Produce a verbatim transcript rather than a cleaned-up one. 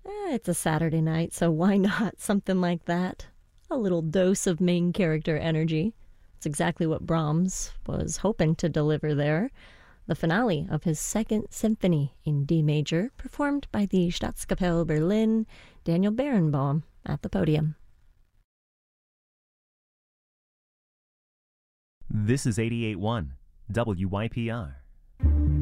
Eh, it's a Saturday night, so why not something like that? A little dose of main character energy. It's exactly what Brahms was hoping to deliver there. The finale of his Second Symphony in D major, performed by the Staatskapelle Berlin, Daniel Barenboim at the podium. This is eighty-eight point one W Y P R.